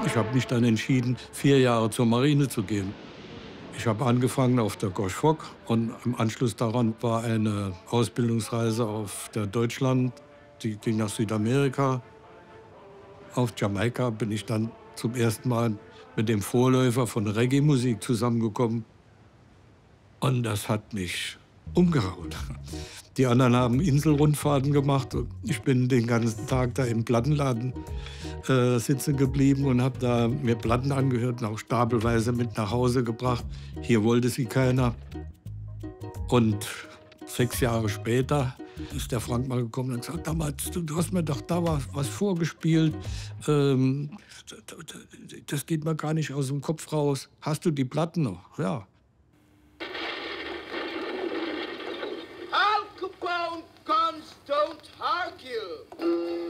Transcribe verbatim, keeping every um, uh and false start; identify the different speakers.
Speaker 1: Ich habe mich dann entschieden, vier Jahre zur Marine zu gehen. Ich habe angefangen auf der Gorsch Fock und im Anschluss daran war eine Ausbildungsreise auf der Deutschland, die ging nach Südamerika. Auf Jamaika bin ich dann zum ersten Mal mit dem Vorläufer von Reggae-Musik zusammengekommen. Und das hat mich umgehauen. Die anderen haben Inselrundfahrten gemacht und ich bin den ganzen Tag da im Plattenladen äh, sitzen geblieben und habe da mir Platten angehört und auch stapelweise mit nach Hause gebracht. Hier wollte sie keiner. Und sechs Jahre später ist der Frank mal gekommen und gesagt, damals, du, du hast mir doch da was, was vorgespielt. Ähm, das geht mir gar nicht aus dem Kopf raus. Hast du die Platten noch? Ja.
Speaker 2: Al Capone guns don't hurt you.